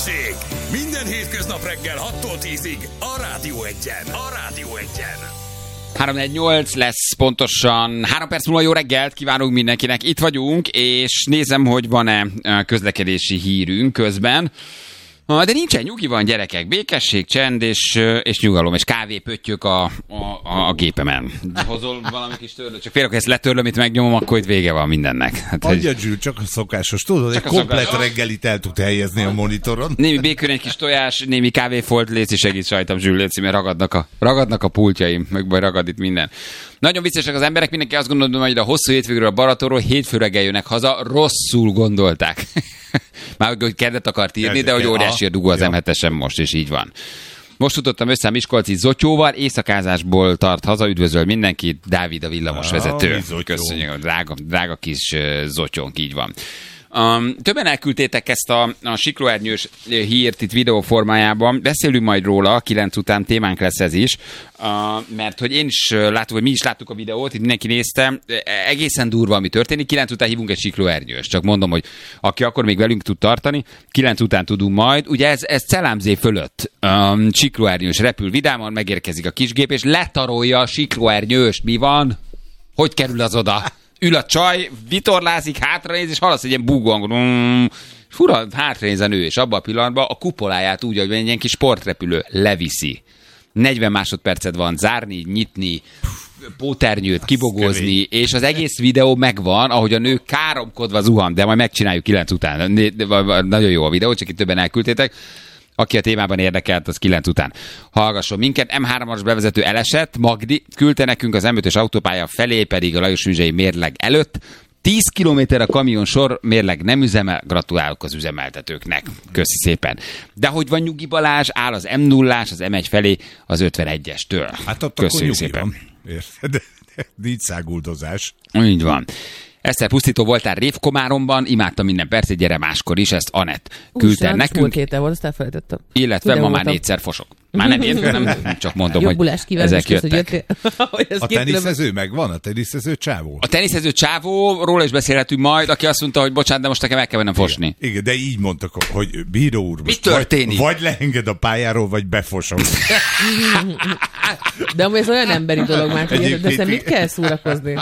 Balázsék! Minden hétköznap reggel 6-tól 10-ig a Rádió Egyen. A Rádió Egyen. 3-4-8 lesz pontosan. 3 perc múlva jó reggelt kívánunk mindenkinek. Itt vagyunk, és nézem, hogy van-e közlekedési hírünk közben. De nincsen, nyugi van, gyerekek. Békesség, csend és nyugalom, és kávépöttyök a gépemen. Hozol valami kis törlőt? Csak félre, hogy ezt letörlöm, itt megnyomom, akkor itt vége van mindennek. Hát, adja, Zsül, csak a szokásos. Tudod, egy komplett reggelit el tud helyezni a monitoron. Némi békön, egy kis tojás, némi kávéfolt, léci segít sajtam, Zsül, léci, mert ragadnak a pultjaim, meg baj ragad itt minden. Nagyon viccesak az emberek, mindenki azt gondolja, hogy a hosszú hétvégről a Balatonról hétfő reggel jönnek haza, rosszul gondolták. Már hogy kedvet akart írni, de hogy óriási a dugó az M7-esen most, és így van. Most futottam össze a miskolci Zotyóval, éjszakázásból tart haza, üdvözöl mindenkit, Dávid a villamosvezető. Köszönjük, drága kis Zotyónk, így van. Többen elküldtétek ezt a siklóernyős hírt itt videóformájában. Beszélünk majd róla, 9 után témánk lesz ez is, mert hogy én is látom, hogy mi is láttuk a videót, itt mindenki nézte, egészen durva, ami történik. 9 után hívunk egy siklóernyős, csak mondom, hogy aki akkor még velünk tud tartani, 9 után tudunk majd. Ugye ez Celámzé fölött siklóernyős repül vidáman, megérkezik a kisgép, és letarolja a siklóernyőst. Mi van? Hogy kerül az oda? Ül a csaj, vitorlázik, hátranéz, és hallasz egy ilyen búgóangot. Fura, hátranéz a nő, és abban a pillanatban a kupoláját úgy, hogy egy ilyen kis sportrepülő leviszi. 40 másodpercet van zárni, nyitni, póternyőt kibogózni, és az egész videó megvan, ahogy a nő káromkodva zuhan, de majd megcsináljuk 9 után. Nagyon jó a videó, csak itt többen elküldtétek. Aki a témában érdekelt, az 9 után hallgasson minket. M3-as bevezető elesett, Magdi küldte nekünk az M5-ös autópálya felé, pedig a Lajos Műzsei mérleg előtt. 10 kilométer a kamion sor, mérleg nem üzemel, gratulálok az üzemeltetőknek. Köszi szépen. De hogy van Nyugi Balázs, áll az M0-ás, az M1 felé az 51-estől. Hát ott köszönjük akkor szépen. Érted? Nincs száguldozás. Így van. Eszter pusztító voltál Révkomáromban, imádtam minden percet, gyere máskor is, ezt Anett küldte nekünk. Múlt héten volt, azt elfelejtettem. Illetve ma már 4-szer fosok. Már nem értem, nem csak mondom, hogy ezek jöttek. A teniszező megvan? A teniszező csávó? A teniszező csávó, róla is beszélhetünk majd, aki azt mondta, hogy bocsánat, de most nekem el kell mennem fosni. Igen, de így mondtak, hogy bíró úr, mi történik? Vagy leenged a pályáról, vagy befosom. De amúgy ez olyan emberi dolog már, hogy de ezt mit kell szórakozni?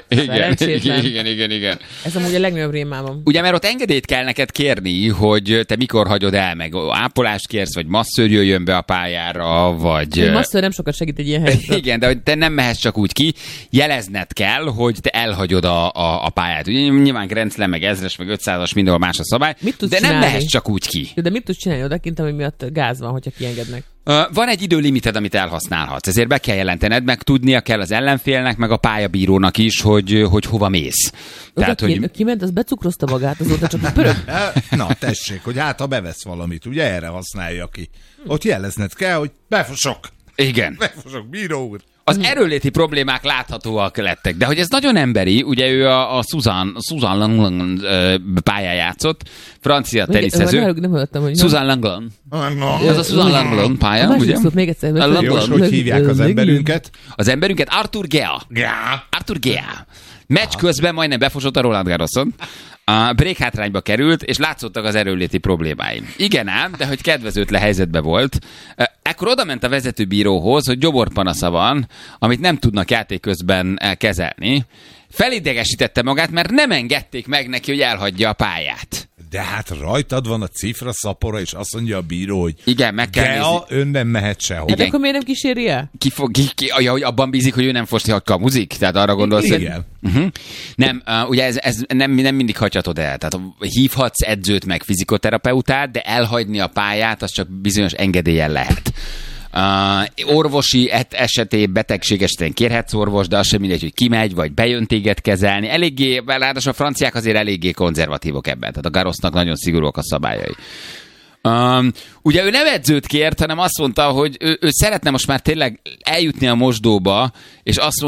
Igen. Ez amúgy a legnagyobb rémálom. Ugye, mert ott engedélyt kell neked kérni, hogy te mikor hagyod el, meg ápolást kérsz, vagy masszőr jöjjön be a pályára, vagy... A masszőr nem sokat segít egy ilyen helyzetben. Igen, de hogy te nem mehetsz csak úgy ki, jelezned kell, hogy te elhagyod a pályát. Ugye, nyilván Grenzlen, meg 1000-es, meg 500-as, mindenhol más a szabály, de nem mehetsz csak úgy ki. De mit tudsz csinálni odakint, ami miatt gáz van, hogyha kiengednek? Van egy időlimited, amit elhasználhatsz, ezért be kell jelentened, meg tudnia kell az ellenfélnek, meg a pályabírónak is, hogy hova mész. Tehát, hogy... Kiment, az becukrozta magát, azóta csak pörög. Na, tessék, hogy hát ha bevesz valamit, ugye erre használja ki. Ott jelezned kell, hogy befosok. Igen. Befosok, bíró úr. Az erőléti problémák láthatóak lettek, de hogy ez nagyon emberi, ugye ő a Susan Langland pályán játszott, francia teniszező. Nem hallottam, hogy... Susan Langland. Ez a Susan Langland pálya, ugye? Még egyszer. Jó, hogy hívják az emberünket? Az emberünket Arthur Gea. Arthur Gea. Meccs közben majdnem befosott a Roland Garroson. A break hátrányba került, és látszottak az erőléti problémái. Igen ám, de hogy kedvezőtlen helyzetben volt. Ekkor oda ment a vezetőbíróhoz, hogy gyoborpanasza van, amit nem tudnak játék közben kezelni. Felidegesítette magát, mert nem engedték meg neki, hogy elhagyja a pályát. De hát rajtad van a cifra szapora, és azt mondja a bíró, hogy igen, meg kell nézni. Ön nem mehet sehol. Hát akkor miért nem kíséri el? Hogy abban bízik, hogy ő nem fosti, hogy kamuzik? Tehát arra gondolsz, igen. Hogy... Nem, ugye ez nem mindig hagyhatod el. Tehát hívhatsz edzőt meg fizikoterapeutát, de elhagyni a pályát, az csak bizonyos engedéllyel lehet. Orvosi esetén, betegség esetén kérhetsz orvos, de az sem mindegy, hogy kimegy, vagy bejön téged kezelni. Eléggé, ráadásul a franciák azért eléggé konzervatívok ebben. Tehát a Garrosnak nagyon szigorúak a szabályai. Ugye ő nem edzőt kért, hanem azt mondta, hogy ő szeretne most már tényleg eljutni a mosdóba, és azt mondta,